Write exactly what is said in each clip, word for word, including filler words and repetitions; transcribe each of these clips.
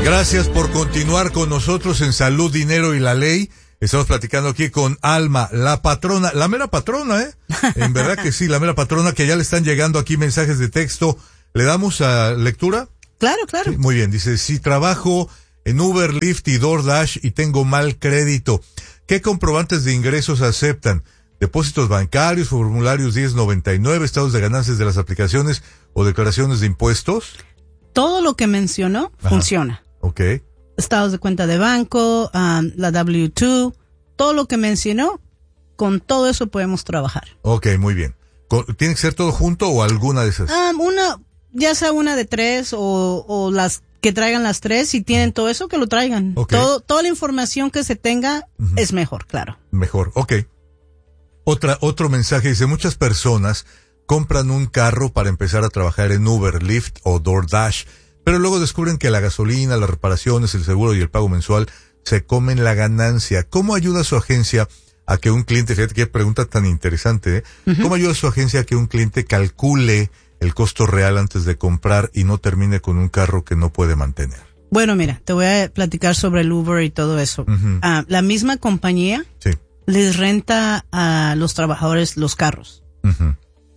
Gracias por continuar con nosotros en Salud, Dinero y la Ley. Estamos platicando aquí con Alma, la patrona, la mera patrona, ¿eh? En verdad que sí, la mera patrona, que ya le están llegando aquí mensajes de texto. ¿Le damos a lectura? Claro, claro. Sí, muy bien, dice, si trabajo en Uber, Lyft y DoorDash y tengo mal crédito, ¿qué comprobantes de ingresos aceptan? Depósitos bancarios, formularios diez noventa y nueve, estados de ganancias de las aplicaciones o declaraciones de impuestos. Todo lo que mencionó Ajá. funciona. Ok. Estados de cuenta de banco, um, la W dos, todo lo que mencionó, con todo eso podemos trabajar. Ok, muy bien. ¿Tiene que ser todo junto o alguna de esas? Um, una, ya sea una de tres o, o las que traigan las tres, si tienen todo eso, que lo traigan. Okay. Todo, toda la información que se tenga uh-huh. es mejor, claro. Mejor, ok. Otra, otro mensaje dice, muchas personas compran un carro para empezar a trabajar en Uber, Lyft o DoorDash, pero luego descubren que la gasolina, las reparaciones, el seguro y el pago mensual se comen la ganancia. ¿Cómo ayuda su agencia a que un cliente, fíjate qué pregunta tan interesante, ¿eh? Uh-huh. ¿Cómo ayuda su agencia a que un cliente calcule el costo real antes de comprar y no termine con un carro que no puede mantener? Bueno, mira, te voy a platicar sobre el Uber y todo eso. Uh-huh. Uh, la misma compañía sí. les renta a los trabajadores los carros. Uh-huh.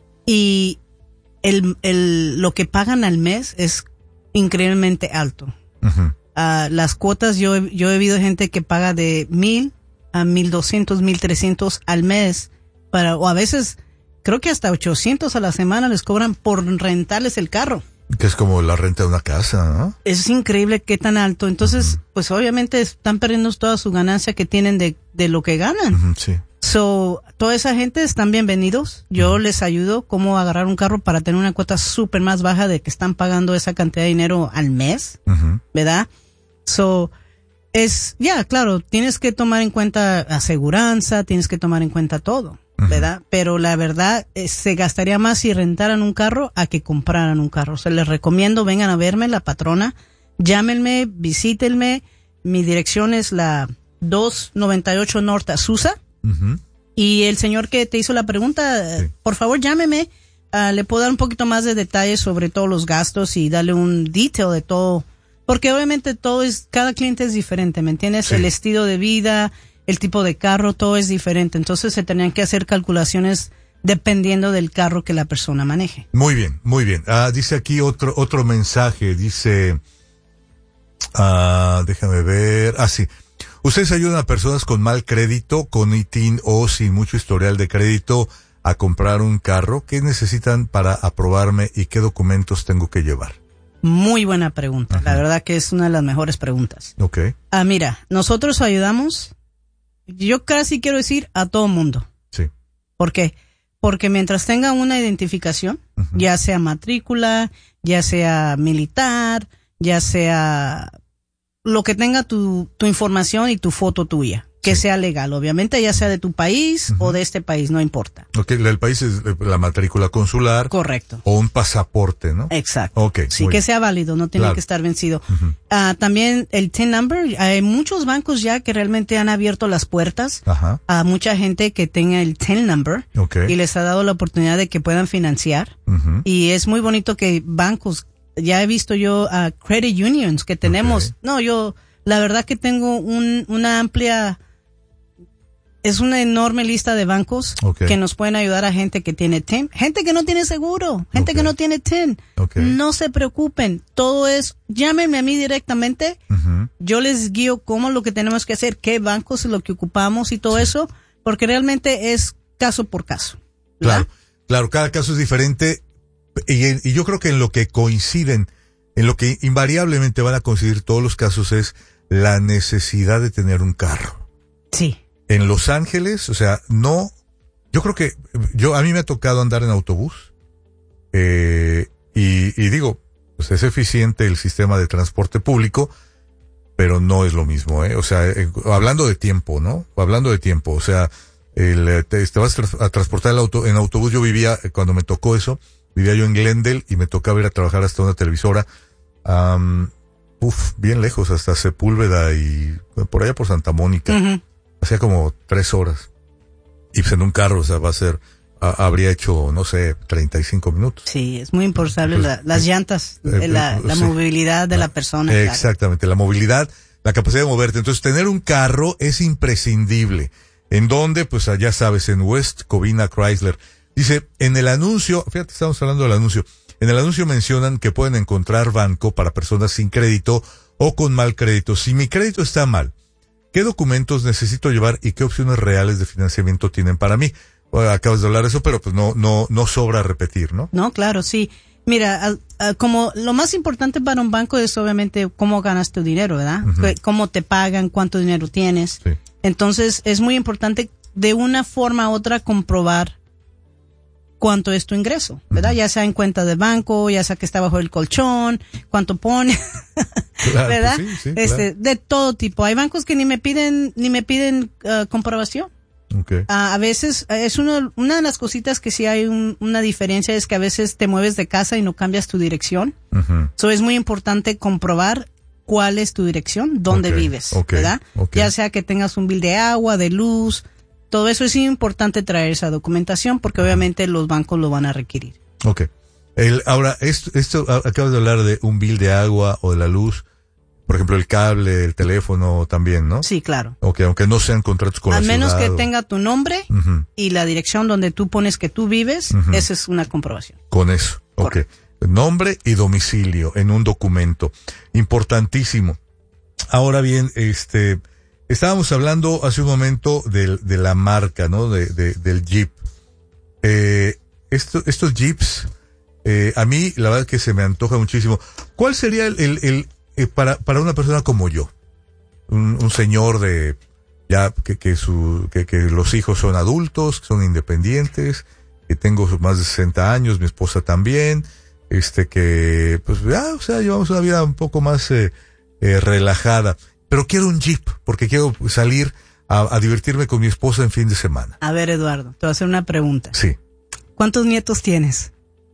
Y el, el, lo que pagan al mes es increíblemente alto. Uh-huh. Uh, las cuotas, yo, yo he visto gente que paga de mil a mil doscientos, mil trescientos al mes para, o a veces creo que hasta ochocientos a la semana les cobran por rentarles el carro. Que es como la renta de una casa, ¿no? Es increíble qué tan alto. Entonces, uh-huh. pues obviamente están perdiendo toda su ganancia que tienen de, de lo que ganan. Uh-huh, sí. So, toda esa gente están bienvenidos. Yo uh-huh. les ayudo cómo agarrar un carro para tener una cuota súper más baja de que están pagando esa cantidad de dinero al mes, uh-huh. ¿verdad? So, es, ya, yeah, claro, tienes que tomar en cuenta aseguranza, tienes que tomar en cuenta todo, uh-huh. ¿verdad? Pero la verdad, eh, se gastaría más si rentaran un carro a que compraran un carro. O sea, les recomiendo, vengan a verme, la patrona, llámenme, visítenme. Mi dirección es la dos noventa y ocho Norte Azusa. Uh-huh. Y el señor que te hizo la pregunta, sí. por favor llámeme, uh, le puedo dar un poquito más de detalles sobre todos los gastos y darle un detail de todo, porque obviamente todo es, cada cliente es diferente, ¿me entiendes? Sí. El estilo de vida, el tipo de carro, todo es diferente, entonces se tenían que hacer calculaciones dependiendo del carro que la persona maneje. Muy bien, muy bien. Ah, dice aquí otro otro mensaje, dice, ah, déjame ver, ah sí. ¿Ustedes ayudan a personas con mal crédito, con I T I N o sin mucho historial de crédito a comprar un carro? ¿Qué necesitan para aprobarme y qué documentos tengo que llevar? Muy buena pregunta. Ajá. La verdad que es una de las mejores preguntas. Ok. Ah, mira, nosotros ayudamos, yo casi quiero decir a todo mundo. Sí. ¿Por qué? Porque mientras tenga una identificación, uh-huh. ya sea matrícula, ya sea militar, ya sea lo que tenga tu, tu información y tu foto tuya, que sí. sea legal, obviamente, ya sea de tu país uh-huh. o de este país, no importa. Ok, el país es la matrícula consular. Correcto. O un pasaporte, ¿no? Exacto. Ok. Sí, que sea válido, no tiene claro. que estar vencido. Uh-huh. Uh, también el T I N number, hay muchos bancos ya que realmente han abierto las puertas uh-huh. a mucha gente que tenga el T I N number okay. y les ha dado la oportunidad de que puedan financiar. Uh-huh. Y es muy bonito que bancos, ya he visto yo a uh, credit unions que tenemos. Okay. No, yo, la verdad que tengo un, una amplia, es una enorme lista de bancos okay. que nos pueden ayudar a gente que tiene T I N, gente que no tiene seguro, gente okay. que no tiene T I N. Okay. No se preocupen, todo es, llámenme a mí directamente, uh-huh. yo les guío cómo lo que tenemos que hacer, qué bancos es lo que ocupamos y todo sí. eso, porque realmente es caso por caso. ¿verdad? Claro, claro, cada caso es diferente. Y, y yo creo que en lo que coinciden, en lo que invariablemente van a coincidir todos los casos es la necesidad de tener un carro. Sí. En Los Ángeles, o sea, no, yo creo que, yo, a mí me ha tocado andar en autobús, eh, y, y digo, pues es eficiente el sistema de transporte público, pero no es lo mismo, eh, o sea, eh, hablando de tiempo, ¿no? Hablando de tiempo, o sea, el, te, te vas a transportar el auto, en autobús yo vivía, cuando me tocó eso, vivía yo en Glendale y me tocaba ir a trabajar hasta una televisora, um, uf, bien lejos, hasta Sepúlveda y por allá por Santa Mónica. Uh-huh. Hacía como tres horas. Y pues en un carro, o sea, va a ser, a, habría hecho, no sé, treinta y cinco minutos. Sí, es muy importante la, las llantas, eh, la, la sí. movilidad de la persona. Eh, exactamente, claro. La movilidad, la capacidad de moverte. Entonces, tener un carro es imprescindible. ¿En dónde? Pues allá sabes, en West Covina Chrysler. Dice, en el anuncio, fíjate, estamos hablando del anuncio, en el anuncio mencionan que pueden encontrar banco para personas sin crédito o con mal crédito. Si mi crédito está mal, ¿qué documentos necesito llevar y qué opciones reales de financiamiento tienen para mí? Bueno, acabas de hablar de eso, pero pues no, no, no sobra repetir, ¿no? No, claro, sí. Mira, a, a, como lo más importante para un banco es obviamente cómo ganas tu dinero, ¿verdad? Uh-huh. Cómo te pagan, cuánto dinero tienes. Sí. Entonces, es muy importante de una forma u otra comprobar cuánto es tu ingreso, ¿verdad? Uh-huh. Ya sea en cuenta de banco, ya sea que está bajo el colchón, cuánto pone, claro, ¿verdad? Pues sí, sí, este, claro. De todo tipo. Hay bancos que ni me piden, ni me piden uh, comprobación. Okay. Uh, a veces es uno, una de las cositas que sí hay un, una diferencia es que a veces te mueves de casa y no cambias tu dirección. Uh-huh. So es muy importante comprobar cuál es tu dirección, dónde okay. vives, okay. ¿verdad? Okay. Ya sea que tengas un bill de agua, de luz, todo eso es importante traer esa documentación porque uh-huh. obviamente los bancos lo van a requerir. Okay. El, ahora, esto, esto acabas de hablar de un bill de agua o de la luz. Por ejemplo, el cable, el teléfono también, ¿no? Sí, claro. Ok, aunque no sean contratos con la ciudad. Al menos que o... tenga tu nombre uh-huh. y la dirección donde tú pones que tú vives, uh-huh. esa es una comprobación. Con eso, ok. Correcto. Nombre y domicilio en un documento. Importantísimo. Ahora bien, este, estábamos hablando hace un momento de, de la marca, ¿no? De, de, del Jeep. Eh, esto, estos Jeeps, eh, a mí la verdad es que se me antoja muchísimo. ¿Cuál sería el, el, el Para, para una persona como yo, un, un señor de ya que, que su que, que los hijos son adultos, que son independientes, que tengo más de sesenta años, mi esposa también, este que pues ya, o sea, llevamos una vida un poco más eh, eh, relajada, pero quiero un Jeep porque quiero salir a, a divertirme con mi esposa en fin de semana. A ver, Eduardo, te voy a hacer una pregunta. Sí. ¿Cuántos nietos tienes?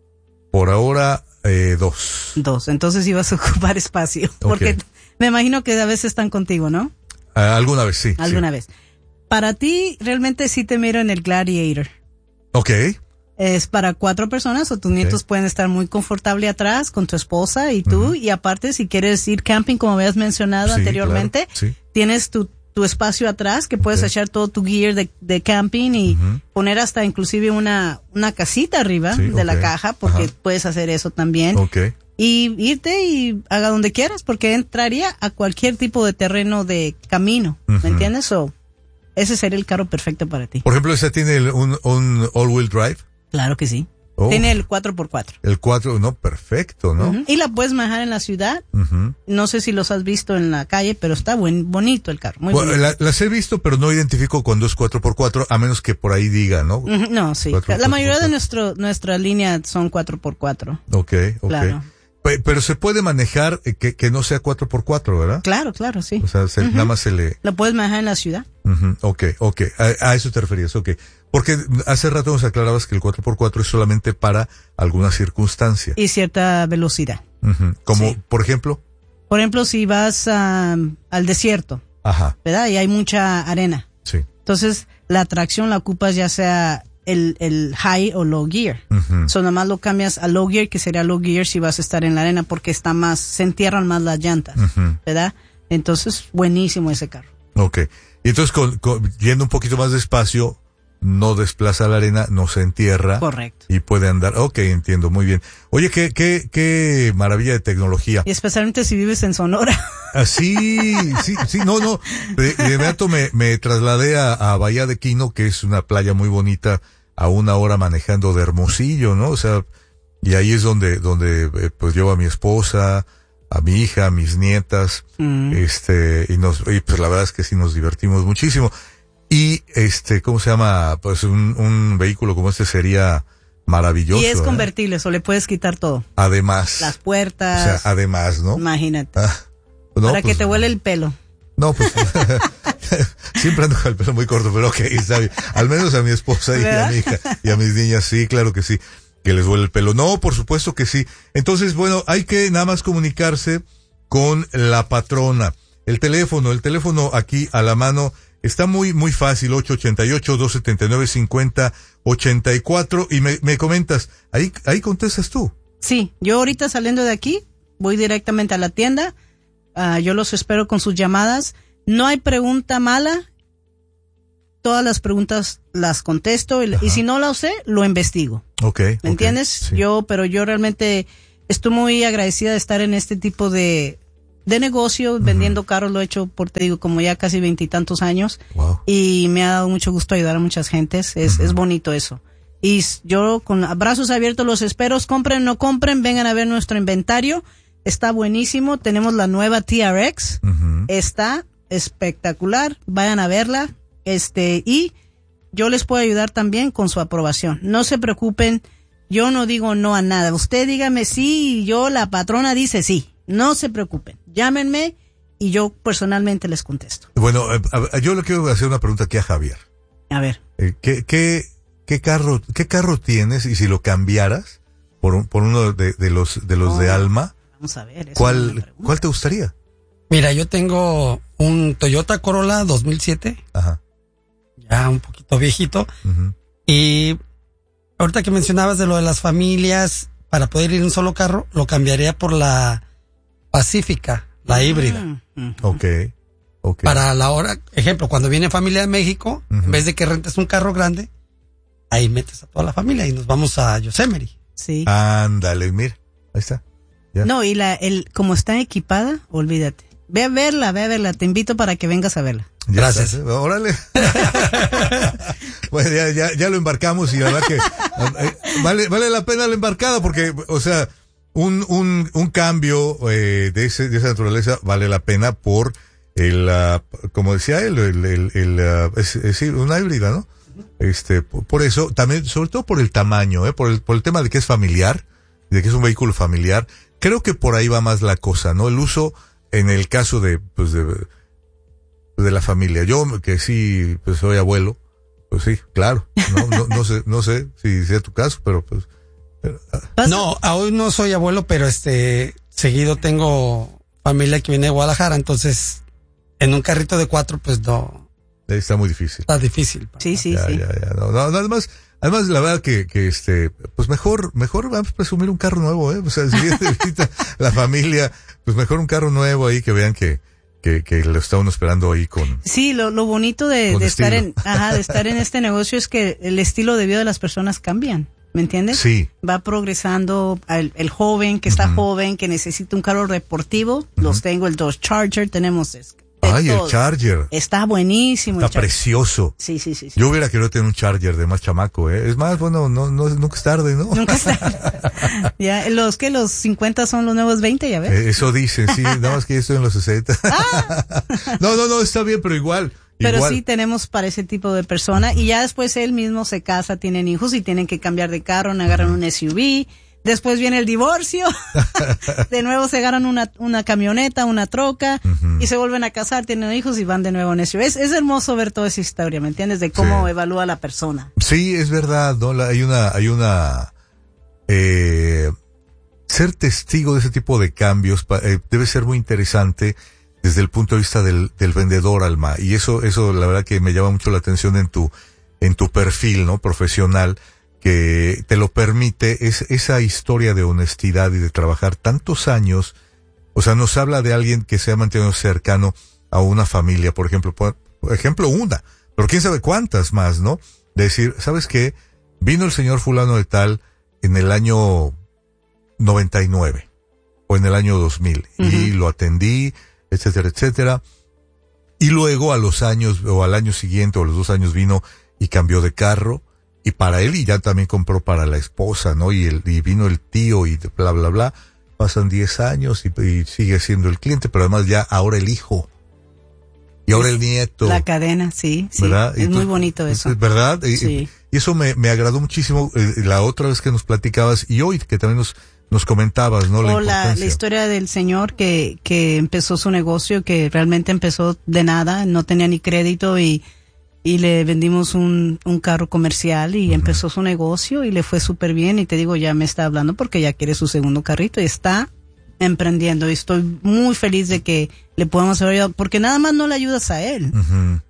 Por ahora Eh, dos. Dos, entonces ibas a ocupar espacio. Okay. Porque me imagino que a veces están contigo, ¿no? Uh, alguna vez, sí. Alguna sí. vez. Para ti, realmente sí te miro en el Gladiator. Ok. Es para cuatro personas o tus okay. nietos pueden estar muy confortable atrás con tu esposa y tú. Uh-huh. Y aparte, si quieres ir camping, como habías mencionado sí, anteriormente, claro. sí. tienes tu tu espacio atrás que puedes okay. echar todo tu gear de, de camping y uh-huh. poner hasta inclusive una una casita arriba sí, de okay. la caja porque Ajá. puedes hacer eso también okay. y irte y haga donde quieras porque entraría a cualquier tipo de terreno de camino, uh-huh. ¿me entiendes? O ese sería el carro perfecto para ti. Por ejemplo, ¿ese tiene el, un, un all-wheel drive? Claro que sí. Oh. Tiene el cuatro por cuatro. El cuatro, no, perfecto, ¿no? Uh-huh. Y la puedes manejar en la ciudad. Uh-huh. No sé si los has visto en la calle, pero está buen, bonito el carro. Muy bueno, la, las he visto, pero no identifico cuando es cuatro por cuatro, a menos que por ahí diga, ¿no? Uh-huh. No, sí. cuatro, la cuatro, mayoría cuatro. de nuestro nuestra línea son cuatro por cuatro. Ok, ok. Claro. Pero, pero se puede manejar que, que no sea cuatro por cuatro, ¿verdad? Claro, claro, sí. O sea, se, uh-huh. nada más se le... Lo puedes manejar en la ciudad. Uh-huh. Ok, ok. A, a eso te referías, ok. Porque hace rato nos aclarabas que el cuatro por cuatro es solamente para alguna circunstancia. Y cierta velocidad. Uh-huh. Como, sí. por ejemplo. Por ejemplo, si vas um, al desierto. Ajá. ¿Verdad? Y hay mucha arena. Sí. Entonces, la tracción la ocupas ya sea el, el high o low gear. Uh-huh. So, nomás lo cambias a low gear, que sería low gear si vas a estar en la arena porque está más, se entierran más las llantas. Uh-huh. ¿Verdad? Entonces, buenísimo ese carro. Ok. Y entonces, con, con, yendo un poquito más despacio, no desplaza la arena, no se entierra. Correcto. Y puede andar. Ok, entiendo, muy bien. Oye, qué, qué, qué maravilla de tecnología. Y especialmente si vives en Sonora. Ah, sí, sí, sí, no, no. De, de inmediato me, me trasladé a, a Bahía de Quino, que es una playa muy bonita, a una hora manejando de Hermosillo, ¿no? O sea, y ahí es donde, donde, eh, pues llevo a mi esposa, a mi hija, a mis nietas, mm. este, y nos, y pues la verdad es que sí nos divertimos muchísimo. Y este, ¿cómo se llama? Pues un, un vehículo como este sería maravilloso. Y es ¿eh? convertible, eso le puedes quitar todo. Además. Las puertas. O sea, además, ¿no? Imagínate. Ah, no, para pues, que te huele el pelo. No, pues siempre ando con el pelo muy corto, pero ok, está bien. Al menos a mi esposa y ¿verdad? A mi hija y a mis niñas, sí, claro que sí, que les huele el pelo. No, por supuesto que sí. Entonces, bueno, hay que nada más comunicarse con la patrona. El teléfono, el teléfono aquí a la mano está muy, muy fácil, ocho ocho ocho, dos siete nueve, cinco cero ocho cuatro, y me, me comentas, ahí, ahí contestas tú. Sí, yo ahorita saliendo de aquí, voy directamente a la tienda, uh, yo los espero con sus llamadas, no hay pregunta mala, todas las preguntas las contesto, y, y si no lo sé, lo investigo. Ok. ¿Me okay, entiendes? sí. Yo, pero yo realmente estoy muy agradecida de estar en este tipo de, de negocio, uh-huh. vendiendo carros, lo he hecho por, te digo, como ya casi veintitantos años. Wow. Y me ha dado mucho gusto ayudar a muchas gentes, es, uh-huh. es bonito eso. Y yo con brazos abiertos los espero, compren o no compren, vengan a ver nuestro inventario, está buenísimo, tenemos la nueva T R X, uh-huh. está espectacular, vayan a verla, este, y yo les puedo ayudar también con su aprobación, no se preocupen, yo no digo no a nada, usted dígame sí, y yo, la patrona dice sí, no se preocupen, llámenme y yo personalmente les contesto. Bueno, eh, yo le quiero hacer una pregunta aquí a Javier. A ver. Eh, ¿qué, qué, qué carro, qué carro tienes, y si lo cambiaras por un, por uno de, de los, de los oh, de Alma, vamos a ver, ¿cuál, cuál te gustaría? Mira, yo tengo un Toyota Corolla dos mil siete. Ajá. Ya un poquito viejito. Uh-huh. Y ahorita que mencionabas de lo de las familias, para poder ir en un solo carro, lo cambiaría por la Pacífica, la uh-huh. híbrida. Uh-huh. Ok. Okay. Para la hora, ejemplo, cuando viene familia de México, uh-huh. en vez de que rentes un carro grande, ahí metes a toda la familia y nos vamos a Yosemite. Sí. Ándale, mira, ahí está. Ya. No, y la, el, como está equipada, olvídate. Ve a verla, ve a verla, te invito para que vengas a verla. Ya Gracias. Estás, ¿eh? Órale. Bueno, ya, ya, ya lo embarcamos, y la verdad que eh, vale, vale la pena la embarcada, porque, o sea, un, un, un cambio eh, de ese, de esa naturaleza vale la pena por el, uh, como decía él, el, el, el uh, es, es una híbrida, ¿no? Este, por, por eso, también, sobre todo por el tamaño, eh, por el, por el tema de que es familiar, de que es un vehículo familiar, creo que por ahí va más la cosa, ¿no? El uso, en el caso de, pues, de, de la familia. Yo, que sí, pues, soy abuelo, pues sí, claro, no, no, no sé, no sé si sea tu caso, pero pues. Pero, ah. No, aún no soy abuelo, pero este, seguido tengo familia que viene de Guadalajara, entonces, en un carrito de cuatro, pues no. Está muy difícil. Está difícil. Sí, sí, ya, sí. Ya, ya, no, no, además, además, la verdad que, que este, pues mejor, mejor vamos a presumir un carro nuevo, eh, o sea, si visita la familia, pues mejor un carro nuevo ahí, que vean que, que, que lo está uno esperando ahí con. Sí, lo, lo bonito de, de estar en, ajá, de estar en este negocio es que el estilo de vida de las personas cambian, ¿me entiendes? Sí. Va progresando el, el joven que está uh-huh. joven, que necesita un carro deportivo, uh-huh. los tengo, el Dodge Charger, tenemos Ay, todo. el Charger. Está buenísimo. Está precioso. Sí, sí, sí, sí. Yo hubiera querido tener un Charger de más chamaco, ¿eh? Es más, bueno, no, no, nunca es tarde, ¿no? Nunca es tarde. Ya, los que los cincuenta son los nuevos veinte, ya ves. Eh, eso dicen, sí, nada más que yo estoy en los sesenta. Ah. No, no, no, está bien, pero igual. Pero igual. Sí tenemos para ese tipo de persona, y ya después él mismo se casa, tienen hijos y tienen que cambiar de carro, agarran un S U V. Después viene el divorcio, de nuevo se agarran una, una camioneta, una troca, uh-huh. y se vuelven a casar, tienen hijos y van de nuevo en S U V. Es, es hermoso ver toda esa historia, ¿me entiendes? De cómo sí. evalúa la persona. Sí, es verdad, ¿no? La, hay una, hay una, eh, ser testigo de ese tipo de cambios eh, debe ser muy interesante desde el punto de vista del, del vendedor, Alma. Y eso, eso la verdad que me llama mucho la atención en tu, en tu perfil, ¿no? Profesional, que te lo permite, es esa historia de honestidad y de trabajar tantos años. O sea, nos habla de alguien que se ha mantenido cercano a una familia, por ejemplo, por, por ejemplo una, pero quién sabe cuántas más, ¿no? De decir, ¿sabes qué? Vino el señor fulano de tal en el año noventa y nueve o en el año dos mil uh-huh. y lo atendí, etcétera, etcétera. Y luego a los años o al año siguiente o a los dos años vino y cambió de carro. Y para él, y ya también compró para la esposa, ¿no? Y el, y vino el tío y bla, bla, bla. Pasan diez años y, y sigue siendo el cliente, pero además ya ahora el hijo. Y ahora el nieto. La cadena, sí, sí. ¿Verdad? Es muy bonito eso. ¿Verdad? Sí. Y, y eso me, me agradó muchísimo eh, la otra vez que nos platicabas y hoy que también nos, nos comentabas, ¿no? La o la, la historia del señor que, que empezó su negocio, que realmente empezó de nada, no tenía ni crédito y y le vendimos un, un carro comercial y uh-huh. empezó su negocio y le fue súper bien, y te digo, ya me está hablando porque ya quiere su segundo carrito y está emprendiendo, y estoy muy feliz de que le podamos haber ayudado, porque nada más no le ayudas a él, uh-huh.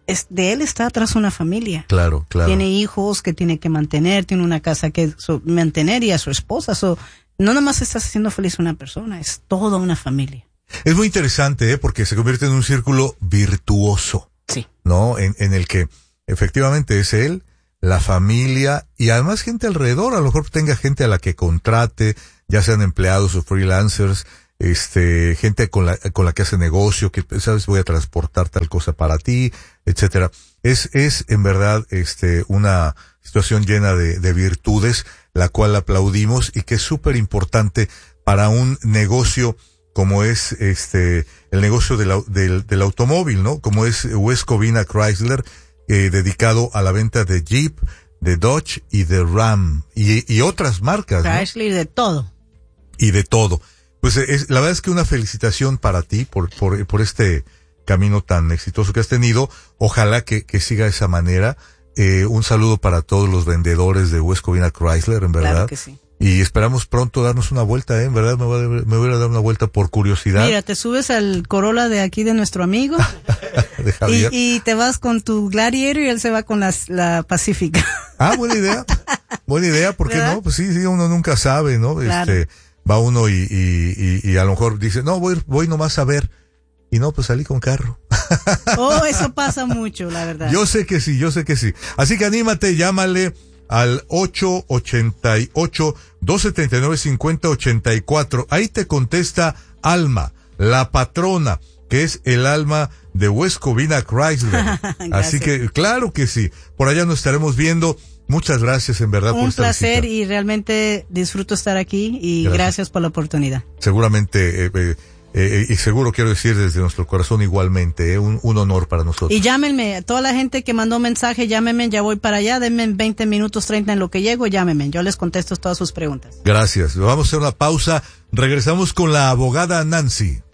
es, de él está atrás una familia. Claro, claro. Tiene hijos que tiene que mantener, tiene una casa que so, mantener y a su esposa. So, no nomás estás haciendo feliz a una persona, es toda una familia. Es muy interesante, ¿eh? Porque se convierte en un círculo virtuoso. Sí. ¿No? En, en el que efectivamente es él, la familia y además gente alrededor. A lo mejor tenga gente a la que contrate, ya sean empleados o freelancers, este, gente con la, con la que hace negocio, que sabes, voy a transportar tal cosa para ti, etcétera. Es, es en verdad, este, una situación llena de, de virtudes, la cual aplaudimos y que es súper importante para un negocio como es, este, el negocio del, del, del automóvil, ¿no? Como es West Covina Chrysler, eh, dedicado a la venta de Jeep, de Dodge y de Ram y, y otras marcas, ¿no? Chrysler, de todo. Y de todo. Pues es, la verdad es que una felicitación para ti por, por, por este camino tan exitoso que has tenido. Ojalá que, que siga de esa manera. Eh, un saludo para todos los vendedores de West Covina Chrysler, en verdad. Claro que sí. Y esperamos pronto darnos una vuelta, ¿eh? En verdad me voy, a, me voy a dar una vuelta por curiosidad. Mira, te subes al Corolla de aquí de nuestro amigo. De Javier. Y, y te vas con tu Gladiator y él se va con las, la Pacífica. Ah, buena idea. Buena idea, ¿por qué ¿verdad? no? Pues sí, sí, uno nunca sabe, ¿no? Claro. Este, va uno y, y, y, y a lo mejor dice, no, voy, voy nomás a ver. Y no, pues salí con carro. Oh, eso pasa mucho, la verdad. Yo sé que sí, yo sé que sí. Así que anímate, llámale al ocho ocho ocho, dos siete nueve, cinco cero ocho cuatro. Ahí te contesta Alma, la patrona, que es el alma de West Covina Chrysler. Así que, claro que sí. Por allá nos estaremos viendo. Muchas gracias, en verdad, por Un esta placer visita. Y realmente disfruto estar aquí y Gracias, gracias por la oportunidad. Seguramente, eh, eh, eh, y seguro quiero decir desde nuestro corazón igualmente, eh, un, un honor para nosotros. Y llámenme, toda la gente que mandó mensaje, llámenme, ya voy para allá, denme veinte minutos, treinta en lo que llego, llámenme, yo les contesto todas sus preguntas. Gracias. Vamos a hacer una pausa. Regresamos con la abogada Nancy.